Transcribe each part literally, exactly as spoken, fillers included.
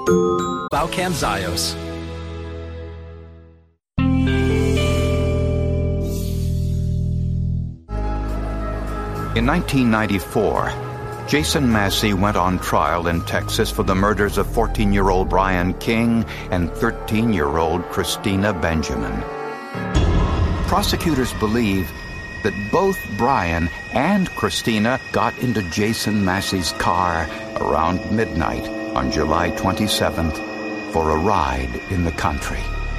Balcam Zios. In nineteen ninety-four, Jason Massey went on trial in Texas for the murders of fourteen-year-old Brian King and thirteen-year-old Christina Benjamin. Prosecutors believe that both Brian and Christina got into Jason Massey's car around midnight on July twenty-seventh for a ride in the country.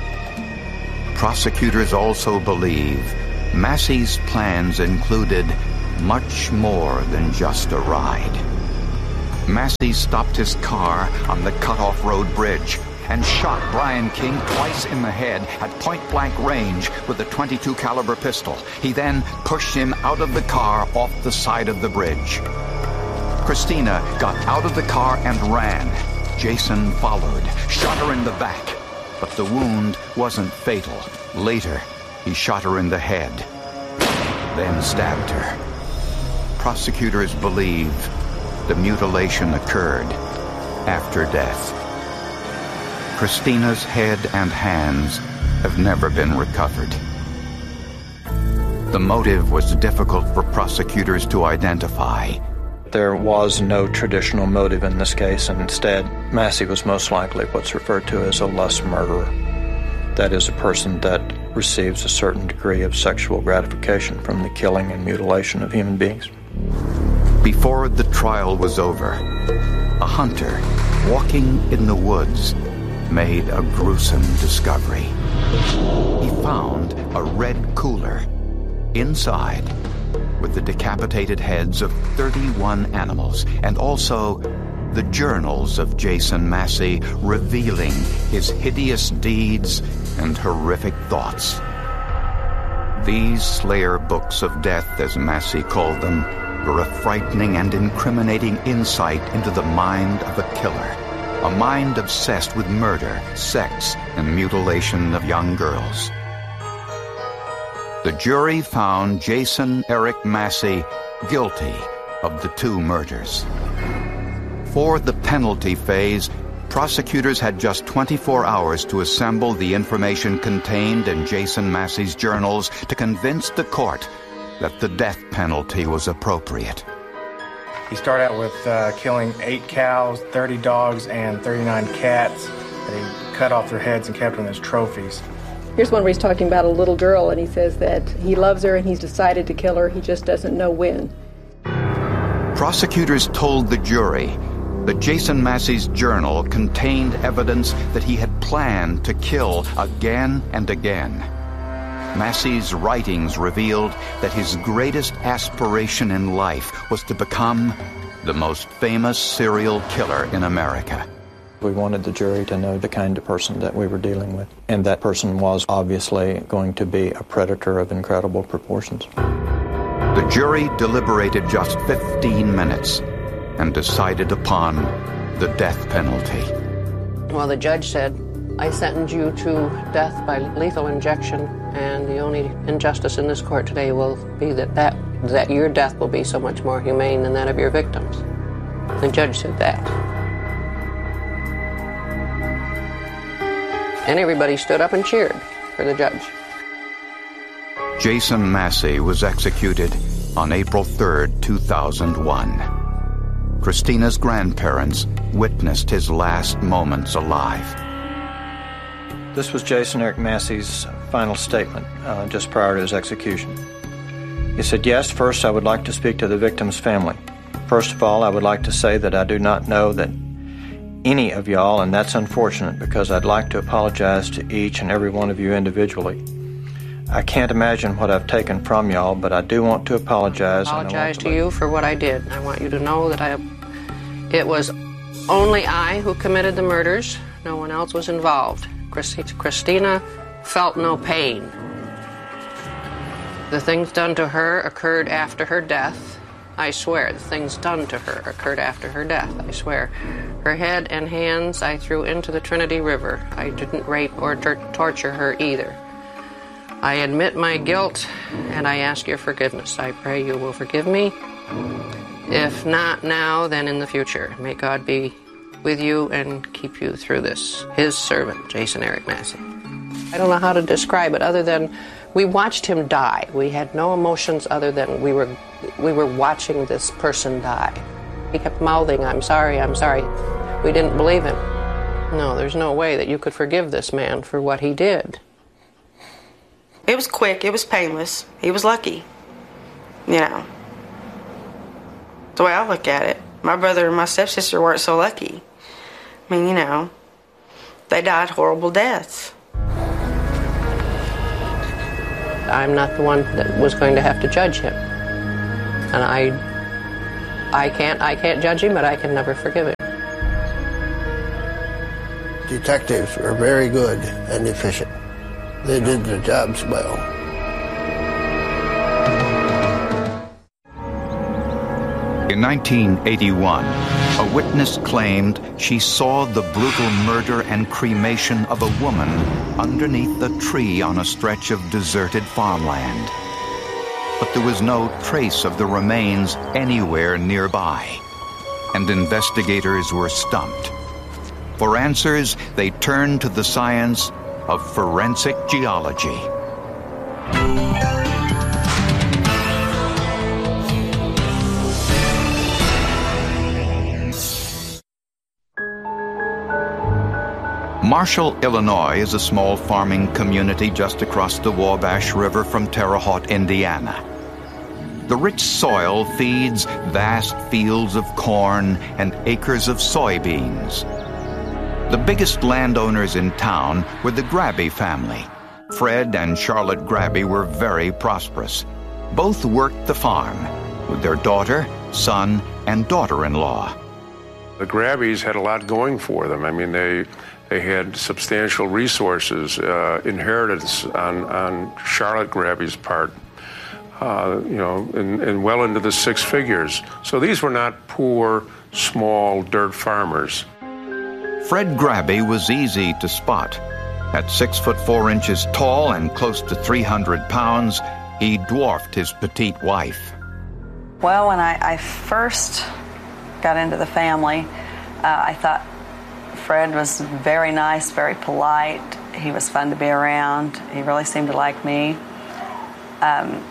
Prosecutors also believe Massey's plans included much more than just a ride. Massey stopped his car on the Cutoff Road Bridge and shot Brian King twice in the head at point-blank range with a twenty-two caliber pistol. He then pushed him out of the car off the side of the bridge. Christina got out of the car and ran. Jason followed, shot her in the back, but the wound wasn't fatal. Later, he shot her in the head, then stabbed her. Prosecutors believe the mutilation occurred after death. Christina's head and hands have never been recovered. The motive was difficult for prosecutors to identify. There was no traditional motive in this case, and instead, Massey was most likely what's referred to as a lust murderer. That is, a person that receives a certain degree of sexual gratification from the killing and mutilation of human beings. Before the trial was over, a hunter walking in the woods made a gruesome discovery. He found a red cooler. Inside were the decapitated heads of thirty-one animals, and also the journals of Jason Massey revealing his hideous deeds and horrific thoughts. These Slayer books of death, as Massey called them, were a frightening and incriminating insight into the mind of a killer, a mind obsessed with murder, sex, and mutilation of young girls. The jury found Jason Eric Massey guilty of the two murders. For the penalty phase, prosecutors had just twenty-four hours to assemble the information contained in Jason Massey's journals to convince the court that the death penalty was appropriate. He started out with uh, killing eight cows, thirty dogs, and thirty-nine cats, and he cut off their heads and kept them as trophies. Here's one where he's talking about a little girl, and he says that he loves her and he's decided to kill her, he just doesn't know when. Prosecutors told the jury that Jason Massey's journal contained evidence that he had planned to kill again and again. Massey's writings revealed that his greatest aspiration in life was to become the most famous serial killer in America. We wanted the jury to know the kind of person that we were dealing with, and that person was obviously going to be a predator of incredible proportions. The jury deliberated just fifteen minutes and decided upon the death penalty. Well, the judge said, I sentence you to death by lethal injection, and the only injustice in this court today will be that, that, that your death will be so much more humane than that of your victims. The judge said that. And everybody stood up and cheered for the judge. Jason Massey was executed on April third, two thousand one. Christina's grandparents witnessed his last moments alive. This was Jason Eric Massey's final statement uh, just prior to his execution. He said, yes, first I would like to speak to the victim's family. First of all, I would like to say that I do not know that any of y'all, and that's unfortunate because I'd like to apologize to each and every one of you individually. I can't imagine what I've taken from y'all, but I do want to apologize. I apologize and I want to, to you for what I did. I want you to know that I, it was only I who committed the murders. No one else was involved. Christina felt no pain. The things done to her occurred after her death. I swear, the things done to her occurred after her death, I swear. Her head and hands I threw into the Trinity River. I didn't rape or torture her either. I admit my guilt, and I ask your forgiveness. I pray you will forgive me. If not now, then in the future. May God be with you and keep you through this. His servant, Jason Eric Massey. I don't know how to describe it other than we watched him die. We had no emotions other than we were we were watching this person die. He kept mouthing, "I'm sorry, I'm sorry." We didn't believe him. No, there's no way that you could forgive this man for what he did. It was quick. It was painless. He was lucky. You know. The way I look at it. My brother and my stepsister weren't so lucky. I mean, you know, they died horrible deaths. I'm not the one that was going to have to judge him. And I I can't I can't judge him, but I can never forgive him. Detectives were very good and efficient. They did their jobs well. In nineteen eighty-one, a witness claimed she saw the brutal murder and cremation of a woman underneath a tree on a stretch of deserted farmland. But there was no trace of the remains anywhere nearby, and investigators were stumped. For answers, they turned to the science of forensic geology. Marshall, Illinois is a small farming community just across the Wabash River from Terre Haute, Indiana. The rich soil feeds vast fields of corn and acres of soybeans. The biggest landowners in town were the Grabby family. Fred and Charlotte Grabby were very prosperous. Both worked the farm with their daughter, son, and daughter-in-law. The Grabbys had a lot going for them. I mean, they they had substantial resources, uh, inheritance on, on Charlotte Grabby's part, uh, you know, and, and well into the six figures. So these were not poor, small dirt farmers. Fred Grabby was easy to spot. At six foot four inches tall and close to three hundred pounds, he dwarfed his petite wife. Well, when I, I first got into the family, uh, I thought Fred was very nice, very polite. He was fun to be around. He really seemed to like me. Um,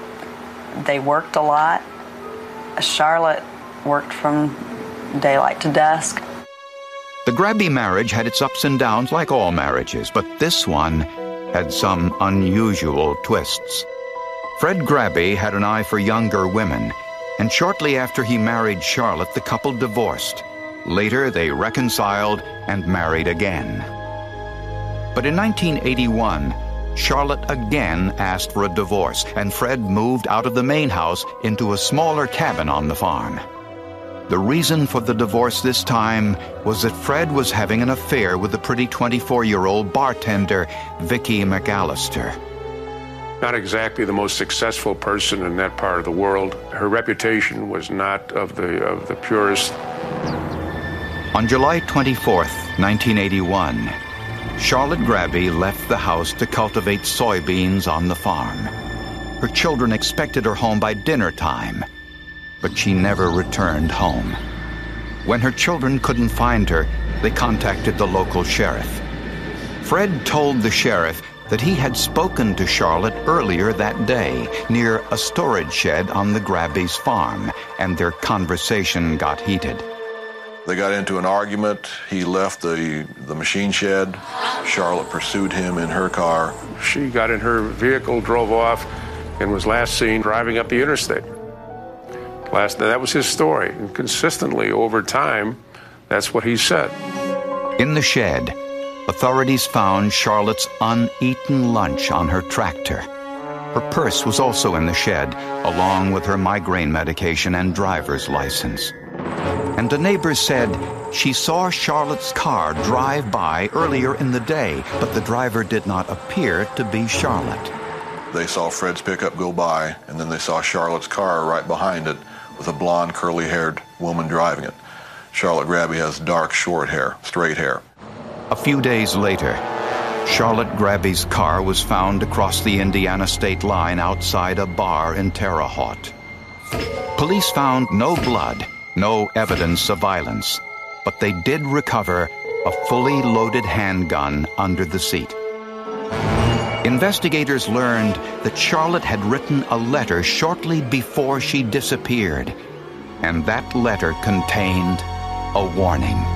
they worked a lot. Charlotte worked from daylight to dusk. The Grabby marriage had its ups and downs like all marriages, but this one had some unusual twists. Fred Grabby had an eye for younger women, and shortly after he married Charlotte, the couple divorced. Later, they reconciled and married again. But in nineteen eighty-one, Charlotte again asked for a divorce, and Fred moved out of the main house into a smaller cabin on the farm. The reason for the divorce this time was that Fred was having an affair with the pretty twenty-four-year-old bartender, Vicki McAllister. Not exactly the most successful person in that part of the world. Her reputation was not of the of the purest. On July twenty-fourth, nineteen eighty-one, Charlotte Grabby left the house to cultivate soybeans on the farm. Her children expected her home by dinner time, but she never returned home. When her children couldn't find her, they contacted the local sheriff. Fred told the sheriff that he had spoken to Charlotte earlier that day near a storage shed on the Grabby's farm, and their conversation got heated. They got into an argument. He left the, the machine shed. Charlotte pursued him in her car. She got in her vehicle, drove off, and was last seen driving up the interstate. Last, that was his story. And consistently over time, that's what he said. In the shed, authorities found Charlotte's uneaten lunch on her tractor. Her purse was also in the shed, along with her migraine medication and driver's license. And the neighbors said she saw Charlotte's car drive by earlier in the day, but the driver did not appear to be Charlotte. They saw Fred's pickup go by, and then they saw Charlotte's car right behind it with a blonde, curly-haired woman driving it. Charlotte Grabby has dark, short hair, straight hair. A few days later, Charlotte Grabby's car was found across the Indiana state line outside a bar in Terre Haute. Police found no blood, no evidence of violence. but they did recover a fully loaded handgun under the seat. Investigators learned that Charlotte had written a letter shortly before she disappeared, and that letter contained a warning.